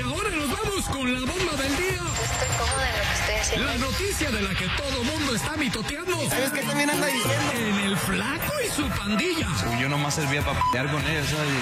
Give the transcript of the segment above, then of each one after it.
ahora nos vamos con la bomba del día. Estoy cómoda en lo que estoy haciendo. La noticia de la que todo mundo está mitoteando. ¿Sabes qué también anda diciendo? En el Flaco y su pandilla. Yo nomás servía para pelear con ellos, ¿sabes?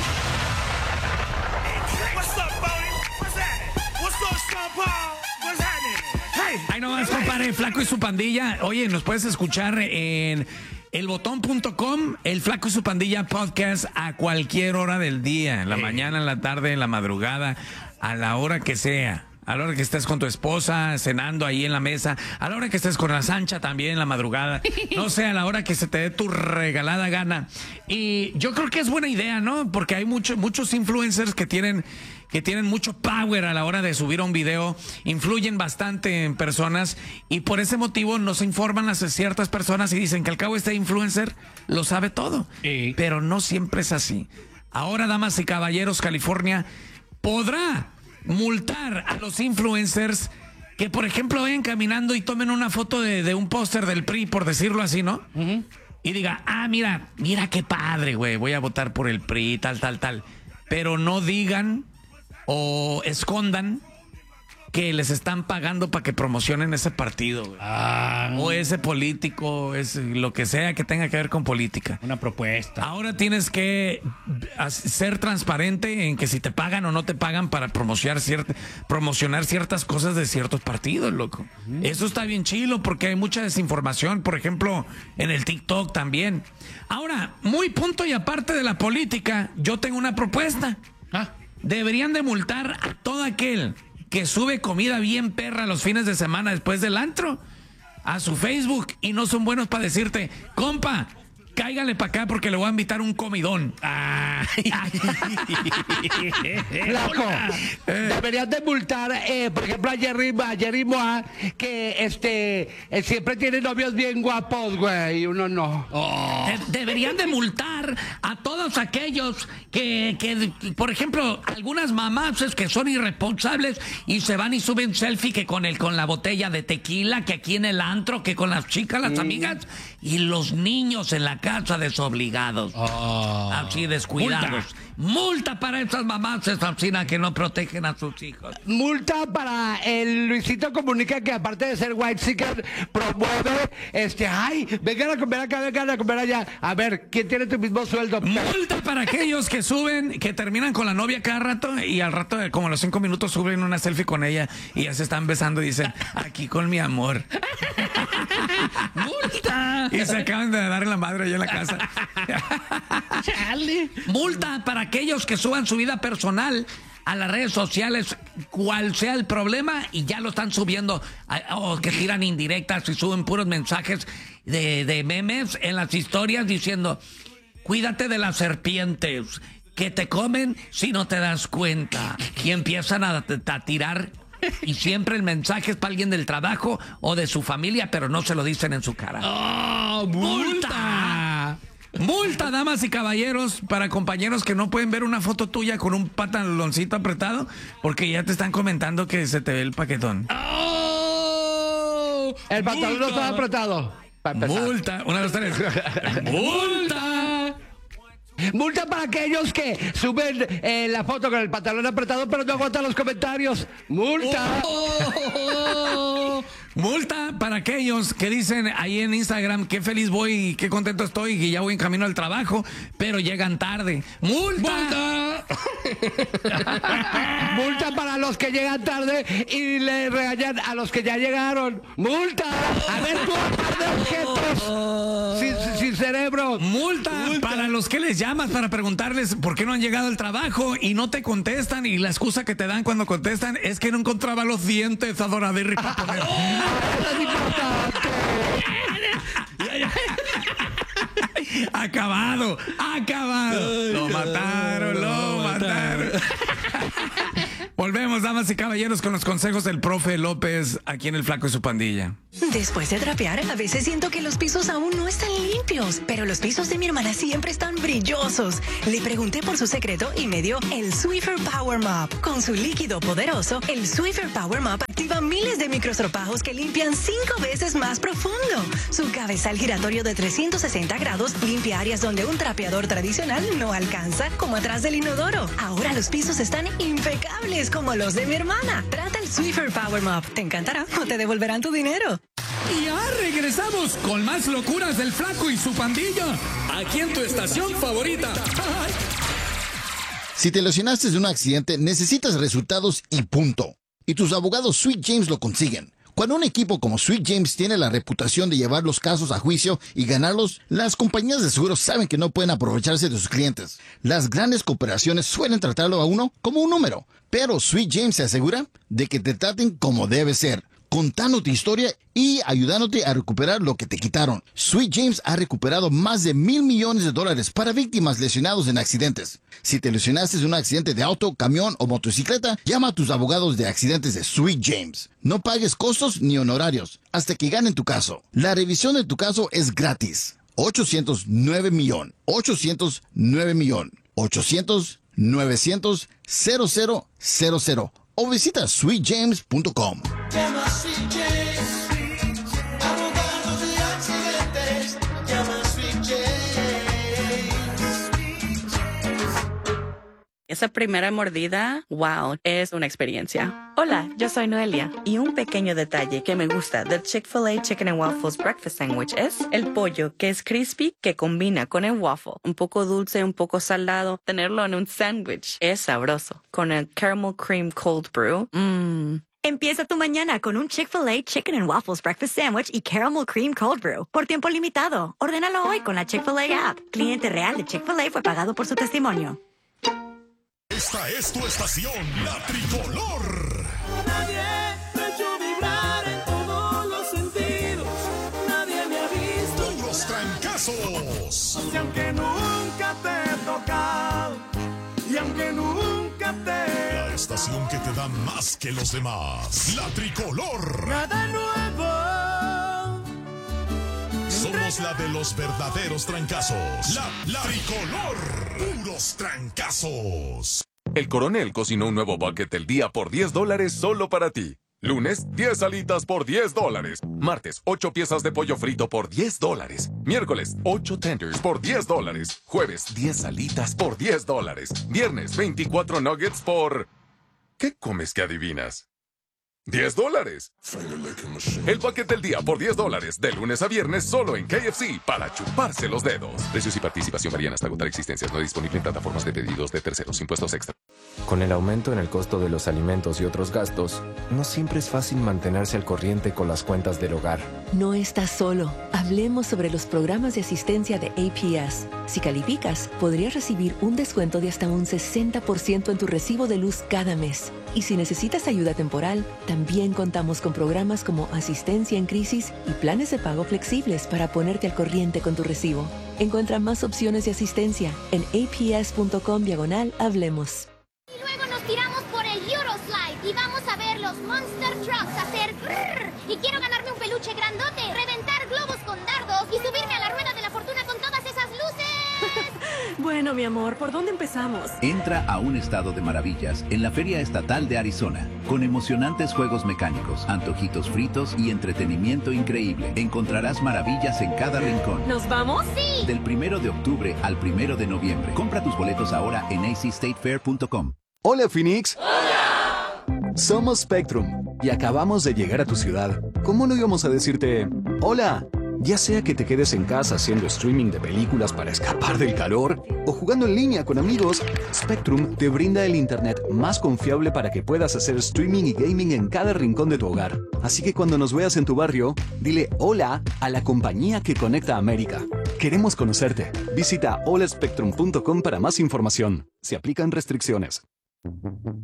What's up, Bodie? What's happening? What's up, Sean Paul? What's happening? Hey. Ay, nomás, compadre, Flaco y su pandilla. Oye, nos puedes escuchar en elbotón.com, el Flaco y su pandilla podcast a cualquier hora del día, en la mañana, en la tarde, en la madrugada, a la hora que sea. A la hora que estés con tu esposa, cenando ahí en la mesa, a la hora que estés con la Sancha también en la madrugada, no sé, a la hora que se te dé tu regalada gana. Y yo creo que es buena idea, ¿no? Porque hay muchos influencers que tienen mucho power a la hora de subir un video, influyen bastante en personas y por ese motivo nos informan a ciertas personas y dicen que al cabo este influencer lo sabe todo. Pero no siempre es así. Ahora, damas y caballeros, California podrá multar a los influencers que, por ejemplo, vayan caminando y tomen una foto de un póster del PRI, por decirlo así, ¿no? Y diga, mira qué padre, güey, voy a votar por el PRI, tal. Pero no digan o escondan que les están pagando para que promocionen ese partido, güey. O ese político, lo que sea que tenga que ver con política. Una propuesta. Ahora tienes que ser transparente en que si te pagan o no te pagan para promocionar ciertas cosas de ciertos partidos, loco. Eso está bien chilo porque hay mucha desinformación, por ejemplo, en el TikTok también. Ahora, muy punto y aparte de la política, yo tengo una propuesta. Deberían de multar a todo aquel que sube comida bien perra los fines de semana después del antro a su Facebook y no son buenos para decirte, compa, cáigale para acá porque le voy a invitar un comidón. Flaco, deberías de multar, por ejemplo, a Jerry Moa, que siempre tiene novios bien guapos, güey, y uno no. Deberían de multar a todos aquellos que, por ejemplo, algunas mamás que son irresponsables y se van y suben selfie que con la botella de tequila, que aquí en el antro, que con las chicas, las amigas, y los niños en la casa desobligados. Así descuidados. Multa para esas mamás asesinas que no protegen a sus hijos. Multa para el Luisito Comunica, que aparte de ser white chicken, promueve, vengan a comer acá, vengan a comer allá. A ver, ¿quién tiene tu mismo sueldo? Multa para aquellos que suben, que terminan con la novia cada rato y al rato, como a los 5 minutos, suben una selfie con ella y ya se están besando y dicen, aquí con mi amor. ¡Multa! Y se acaban de dar en la madre allá en la casa. Chale. Multa para aquellos que suban su vida personal a las redes sociales, cual sea el problema, y ya lo están subiendo, o que tiran indirectas y suben puros mensajes de memes en las historias diciendo, cuídate de las serpientes que te comen si no te das cuenta. Y empiezan a tirar. Y siempre el mensaje es para alguien del trabajo o de su familia, pero no se lo dicen en su cara. ¡Multa! Multa, damas y caballeros, para compañeros que no pueden ver una foto tuya con un pantaloncito apretado porque ya te están comentando que se te ve el paquetón. El pantalón no estaba apretado. Multa, 1, 2, 3. ¡Multa! Multa para aquellos que suben la foto con el pantalón apretado pero no aguantan los comentarios. Multa. Multa para aquellos que dicen ahí en Instagram qué feliz voy y qué contento estoy y ya voy en camino al trabajo, pero llegan tarde. ¡Multa! Multa para los que llegan tarde y le regañan a los que ya llegaron. ¡Multa! A ver, tú, par de objetos sin cerebro. Multa para los que les llamas para preguntarles por qué no han llegado al trabajo y no te contestan, y la excusa que te dan cuando contestan es que no encontraba los dientes a Doraderry para poner. Acabado. Lo mataron. Volvemos, damas. damas y caballeros, con los consejos del profe López aquí en El Flaco y su Pandilla. Después de trapear, a veces siento que los pisos aún no están limpios, pero los pisos de mi hermana siempre están brillosos. Le pregunté por su secreto y me dio el Swiffer Power Mop. Con su líquido poderoso, el Swiffer Power Mop activa miles de microestropajos que limpian 5 veces más profundo. Su cabezal giratorio de 360 grados limpia áreas donde un trapeador tradicional no alcanza, como atrás del inodoro. Ahora los pisos están impecables como los de mi hermana. Trata el Swiffer Power Mop. Te encantará o te devolverán tu dinero. Y ya regresamos con más locuras del Flaco y su Pandilla, aquí en tu estación favorita. ¡Ay! Si te lesionaste de un accidente, necesitas resultados y punto. Y tus abogados Sweet James lo consiguen. Cuando un equipo como Sweet James tiene la reputación de llevar los casos a juicio y ganarlos, las compañías de seguros saben que no pueden aprovecharse de sus clientes. Las grandes corporaciones suelen tratarlo a uno como un número, pero Sweet James se asegura de que te traten como debe ser, contando tu historia y ayudándote a recuperar lo que te quitaron. Sweet James ha recuperado más de $1,000 millones para víctimas lesionados en accidentes. Si te lesionaste en un accidente de auto, camión o motocicleta, llama a tus abogados de accidentes de Sweet James. No pagues costos ni honorarios hasta que ganen tu caso. La revisión de tu caso es gratis. 809 809 800-900-0000 o visita sweetjames.com. Llama a Sweet James, abogados de accidentes. Llama a Sweet James. Esa primera mordida, wow, es una experiencia. Hola, yo soy Noelia. Y un pequeño detalle que me gusta del Chick-fil-A Chicken and Waffles Breakfast Sandwich es el pollo, que es crispy, que combina con el waffle. Un poco dulce, un poco salado. Tenerlo en un sándwich es sabroso. Con el Caramel Cream Cold Brew, Empieza tu mañana con un Chick-fil-A Chicken and Waffles Breakfast Sandwich y Caramel Cream Cold Brew. Por tiempo limitado. Ordénalo hoy con la Chick-fil-A app. Cliente real de Chick-fil-A fue pagado por su testimonio. Esta es tu estación, la tricolor. Nadie me ha hecho vibrar en todos los sentidos. Nadie me ha visto. Puros trancazos. Y aunque nunca te he tocado, y aunque nunca te... La estación que te da más que los demás. La tricolor. Nada nuevo. Somos la de los verdaderos trancazos. La tricolor. Puros trancazos. El Coronel cocinó un nuevo bucket del día por $10 solo para ti. Lunes, 10 alitas por $10. Martes, 8 piezas de pollo frito por $10. Miércoles, 8 tenders por $10. Jueves, 10 alitas por $10. Viernes, 24 nuggets por... ¿Qué comes que adivinas? $10. El bucket del día por $10, de lunes a viernes solo en KFC, para chuparse los dedos. Precios y participación varían hasta agotar existencias. No disponible en plataformas de pedidos de terceros. Impuestos extra. Con el aumento en el costo de los alimentos y otros gastos, no siempre es fácil mantenerse al corriente con las cuentas del hogar. No estás solo. Hablemos sobre los programas de asistencia de APS. Si calificas, podrías recibir un descuento de hasta un 60% en tu recibo de luz cada mes. Y si necesitas ayuda temporal, también contamos con programas como asistencia en crisis y planes de pago flexibles para ponerte al corriente con tu recibo. Encuentra más opciones de asistencia en aps.com/hablemos. Y luego nos tiramos por el Euroslide y vamos a ver los Monster Trucks hacer brrr. Y quiero ganarme un peluche grandote, reventar globos con dardos y subirme a la rueda de la fortuna con todas esas luces. Bueno, mi amor, ¿por dónde empezamos? Entra a un estado de maravillas en la Feria Estatal de Arizona, con emocionantes juegos mecánicos, antojitos fritos y entretenimiento increíble. Encontrarás maravillas en cada rincón. ¿Nos vamos? ¡Sí! Del 1 de octubre al 1 de noviembre. Compra tus boletos ahora en acstatefair.com. Hola, Phoenix. ¡Hola! Somos Spectrum y acabamos de llegar a tu ciudad. ¿Cómo no íbamos a decirte hola? Ya sea que te quedes en casa haciendo streaming de películas para escapar del calor o jugando en línea con amigos, Spectrum te brinda el internet más confiable para que puedas hacer streaming y gaming en cada rincón de tu hogar. Así que cuando nos veas en tu barrio, dile hola a la compañía que conecta a América. Queremos conocerte. Visita holaspectrum.com para más información. Se aplican restricciones.